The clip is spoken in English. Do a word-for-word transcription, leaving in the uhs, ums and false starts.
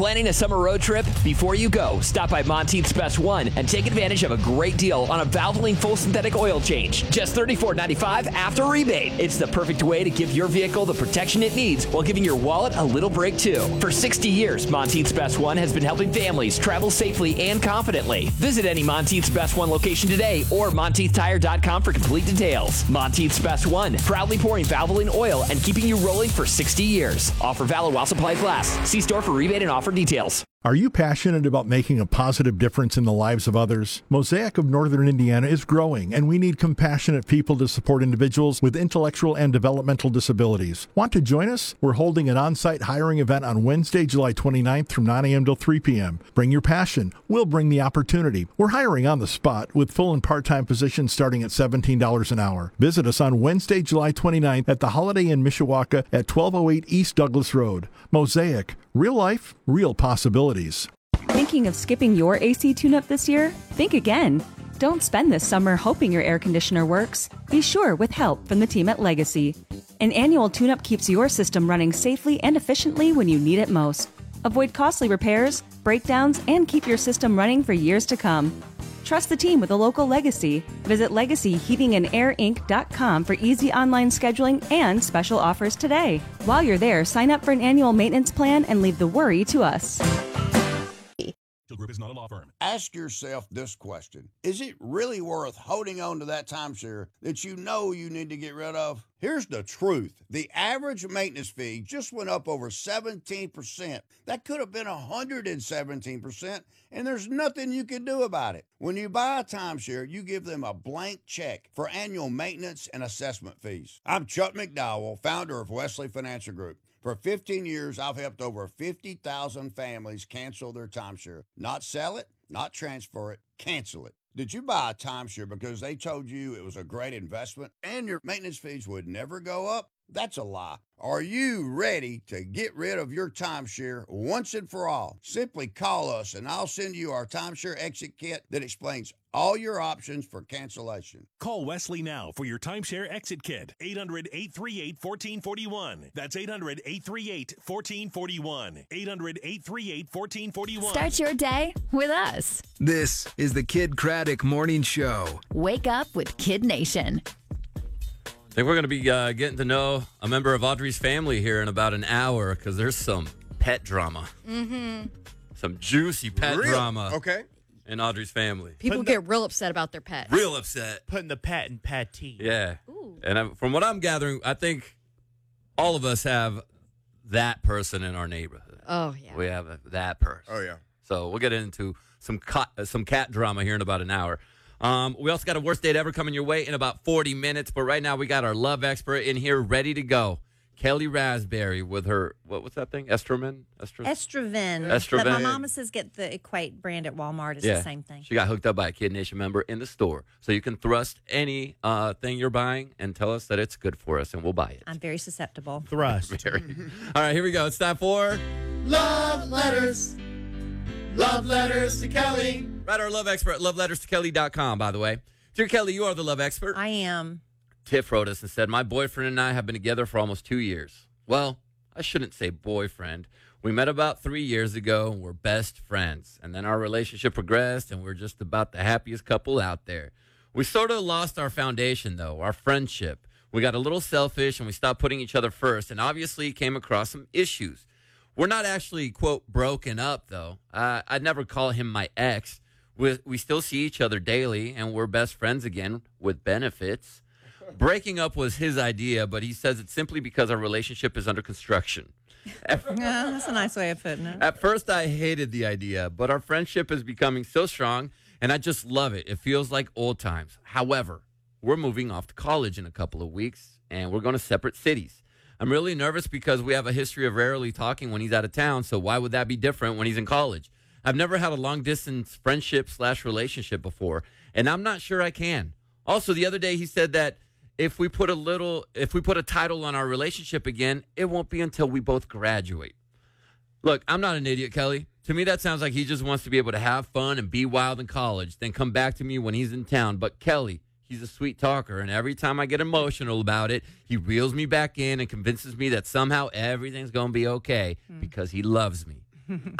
Planning a summer road trip? Before you go, stop by Monteith's Best One and take advantage of a great deal on a Valvoline full synthetic oil change. Just thirty-four ninety-five after rebate. It's the perfect way to give your vehicle the protection it needs while giving your wallet a little break too. For sixty years, Monteith's Best One has been helping families travel safely and confidently. Visit any Monteith's Best One location today or Monteith Tire dot com for complete details. Monteith's Best One, proudly pouring Valvoline oil and keeping you rolling for sixty years. Offer valid while supplies last. See store for rebate and offer details. Are you passionate about making a positive difference in the lives of others? Mosaic of Northern Indiana is growing, and we need compassionate people to support individuals with intellectual and developmental disabilities. Want to join us? We're holding an on-site hiring event on Wednesday, July twenty-ninth from nine a.m. till three p.m. Bring your passion. We'll bring the opportunity. We're hiring on the spot with full and part-time positions starting at seventeen dollars an hour. Visit us on Wednesday, July twenty-ninth at the Holiday Inn Mishawaka at twelve oh eight East Douglas Road. Mosaic. Real life, real possibilities. Thinking of skipping your A C tune-up this year? Think again. Don't spend this summer hoping your air conditioner works. Be sure with help from the team at Legacy. An annual tune-up keeps your system running safely and efficiently when you need it most. Avoid costly repairs, breakdowns, and keep your system running for years to come. Trust the team with a local Legacy. Visit legacy heating and air inc dot com for easy online scheduling and special offers today. While you're there, sign up for an annual maintenance plan and leave the worry to us. Group is not a law firm. Ask yourself this question. Is it really worth holding on to that timeshare that you know you need to get rid of? Here's the truth. The average maintenance fee just went up over seventeen percent. That could have been one hundred seventeen percent, and there's nothing you can do about it. When you buy a timeshare, you give them a blank check for annual maintenance and assessment fees. I'm Chuck McDowell, founder of Wesley Financial Group. For fifteen years, I've helped over fifty thousand families cancel their timeshare. Not sell it, not transfer it, cancel it. Did you buy a timeshare because they told you it was a great investment and your maintenance fees would never go up? That's a lie. Are you ready to get rid of your timeshare once and for all? Simply call us and I'll send you our timeshare exit kit that explains all your options for cancellation. Call Wesley now for your timeshare exit kit. eight hundred, eight three eight, one four four one. That's eight hundred, eight three eight, one four four one. eight hundred, eight three eight, one four four one. Start your day with us. This is the Kid Craddock Morning Show. Wake up with Kid Nation. I think we're going to be uh, getting to know a member of Audrey's family here in about an hour because there's some pet drama. Mm-hmm. Some juicy pet Real? drama. Okay. In Audrey's family. People Putting get real upset about their pets. Real upset. Putting the pet in patty. Yeah. Ooh. And I, from what I'm gathering, I think all of us have that person in our neighborhood. Oh, yeah. We have a, that person. Oh, yeah. So we'll get into some cat, uh, some cat drama here in about an hour. Um, we also got a worst date ever coming your way in about forty minutes. But right now we got our love expert in here ready to go. Kelly Raspberry with her, what, what's that thing? Estromen? Estra- Estroven. Estroven. But my mama says get the Equate brand at Walmart. It's yeah. the same thing. She got hooked up by a Kid Nation member in the store. So you can thrust any uh, thing you're buying and tell us that it's good for us, and we'll buy it. I'm very susceptible. Thrust. Very. All right, here we go. It's time for Love Letters. Love Letters to Kelly. Write our love expert at love letters to kelly dot com, by the way. Dear Kelly, you are the love expert. I am. Tiff wrote us and said, my boyfriend and I have been together for almost two years. Well, I shouldn't say boyfriend. We met about three years ago, and we're best friends. And then our relationship progressed, and we're just about the happiest couple out there. We sort of lost our foundation, though, our friendship. We got a little selfish, and we stopped putting each other first, and obviously came across some issues. We're not actually, quote, broken up, though. Uh, I'd never call him my ex. We, we still see each other daily, and we're best friends again with benefits. Breaking up was his idea, but he says it's simply because our relationship is under construction. At, Yeah, that's a nice way of putting it. at first, I hated the idea, but our friendship is becoming so strong, and I just love it. It feels like old times. However, we're moving off to college in a couple of weeks, and we're going to separate cities. I'm really nervous because we have a history of rarely talking when he's out of town, so why would that be different when he's in college? I've never had a long-distance friendship slash relationship before, and I'm not sure I can. Also, the other day he said that if we put a little, if we put a title on our relationship again, it won't be until we both graduate. Look, I'm not an idiot, Kelly. To me, that sounds like he just wants to be able to have fun and be wild in college, then come back to me when he's in town. But Kelly, he's a sweet talker, and every time I get emotional about it, he reels me back in and convinces me that somehow everything's going to be okay because he loves me.